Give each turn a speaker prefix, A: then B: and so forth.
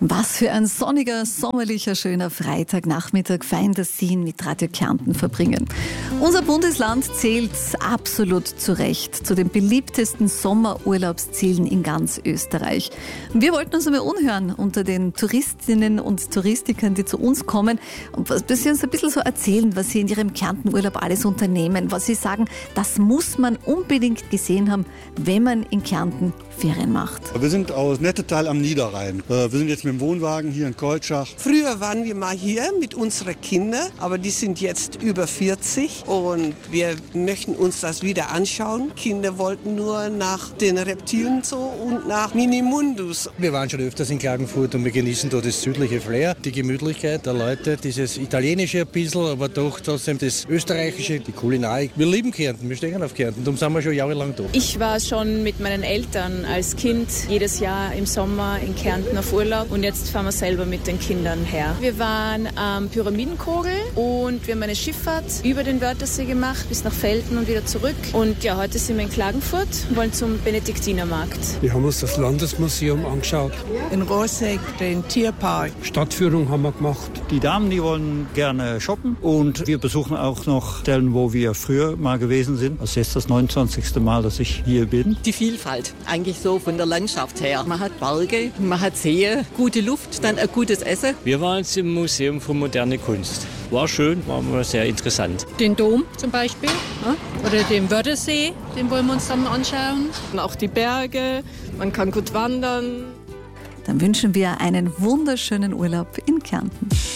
A: Was für ein sonniger, sommerlicher, schöner Freitagnachmittag fein das Sie mit Radio Kärnten verbringen. Unser Bundesland zählt absolut zu Recht zu den beliebtesten Sommerurlaubszielen in ganz Österreich. Wir wollten uns einmal umhören unter den Touristinnen und Touristikern, die zu uns kommen und was sie uns ein bisschen so erzählen, was sie in ihrem Kärntenurlaub alles unternehmen, was sie sagen, das muss man unbedingt gesehen haben, wenn man in Kärnten Ferien macht.
B: Wir sind aus Nettetal am Niederrhein. Wir sind jetzt mit dem Wohnwagen hier in Keutschach.
C: Früher waren wir mal hier mit unseren Kindern, aber die sind jetzt über 40 und wir möchten uns das wieder anschauen. Kinder wollten nur nach den Reptilien so und nach Minimundus.
D: Wir waren schon öfters in Klagenfurt und wir genießen da das südliche Flair, die Gemütlichkeit der Leute, dieses Italienische ein bisschen, aber doch trotzdem das Österreichische, die Kulinarik. Wir lieben Kärnten, wir stehen auf Kärnten, darum sind wir schon jahrelang da.
E: Ich war schon mit meinen Eltern als Kind jedes Jahr im Sommer in Kärnten auf Urlaub und jetzt fahren wir selber mit den Kindern her. Wir waren am Pyramidenkogel und wir haben eine Schifffahrt über den Wörthersee gemacht bis nach Velten und wieder zurück. Und ja, heute sind wir in Klagenfurt und wollen zum Benediktinermarkt.
F: Wir haben uns das Landesmuseum angeschaut.
C: In Rossegg, den Tierpark.
F: Stadtführung haben wir gemacht.
G: Die Damen, die wollen gerne shoppen und wir besuchen auch noch Stellen, wo wir früher mal gewesen sind. Das ist jetzt das 29. Mal, dass ich hier bin.
H: Die Vielfalt, eigentlich so von der Landschaft her. Man hat Berge, man hat Seen, gute Luft, dann ein gutes Essen.
I: Wir waren jetzt im Museum für moderne Kunst. War schön, war mal sehr interessant.
J: Den Dom zum Beispiel oder den Wörthersee, den wollen wir uns dann anschauen.
E: Und auch die Berge, man kann gut wandern.
A: Dann wünschen wir einen wunderschönen Urlaub in Kärnten.